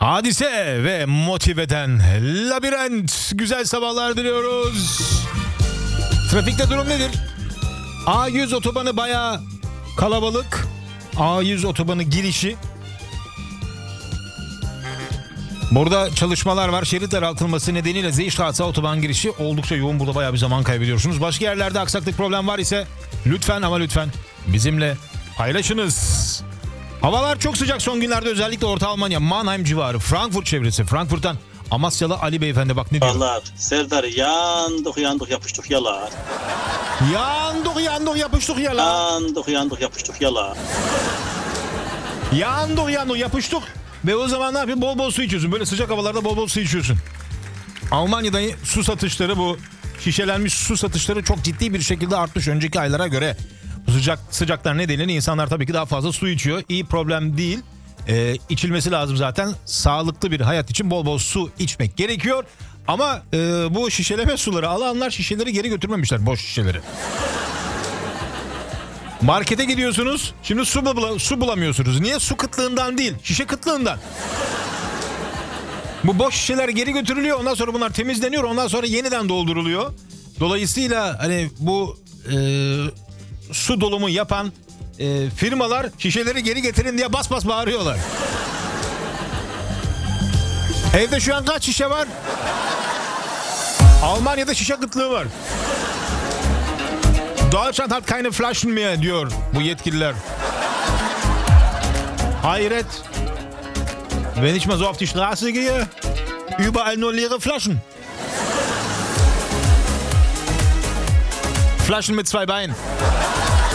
Hadise ve motiveden Labirent. Güzel sabahlar diliyoruz. Trafikte durum nedir? A100 otobanı bayağı kalabalık. A100 otobanı girişi. Burada çalışmalar var. Şerit daraltılması nedeniyle Zeyştat'a otoban girişi oldukça yoğun. Burada bayağı bir zaman kaybediyorsunuz. Başka yerlerde aksaklık, problem var ise lütfen ama lütfen bizimle paylaşınız. Havalar çok sıcak son günlerde, özellikle Orta Almanya, Mannheim civarı, Frankfurt çevresi. Frankfurt'tan Amasyalı Ali Beyefendi bak ne diyor? Vallahi Serdar yandık yapıştık yalar. Yandık yapıştık yala. Yandık yapıştık yalar. Yandık yapıştık. Ve o zaman ne yapıyorsun? Bol bol su içiyorsun. Böyle sıcak havalarda bol bol su içiyorsun. Almanya'da su satışları, bu şişelenmiş su satışları çok ciddi bir şekilde artmış önceki aylara göre. Bu sıcaklar nedeniyle insanlar tabii ki daha fazla su içiyor. İyi, problem değil. İçilmesi lazım zaten. Sağlıklı bir hayat için bol bol su içmek gerekiyor. Ama bu şişeleme suları alanlar şişeleri geri götürmemişler, boş şişeleri. Markete gidiyorsunuz. Şimdi su bulamıyorsunuz. Niye? Su kıtlığından değil, şişe kıtlığından. Bu boş şişeler geri götürülüyor. Ondan sonra bunlar temizleniyor. Ondan sonra yeniden dolduruluyor. Dolayısıyla hani bu su dolumu yapan firmalar şişeleri geri getirin diye bas bas bağırıyorlar. Evde şu an kaç şişe var? Almanya'da şişe kıtlığı var. Deutschland hat keine Flaschen mehr diyor bu yetkililer. Hayret. Wenn ich mal so auf die Straße gehe, überall nur leere Flaschen. Flaschen mit zwei Beinen.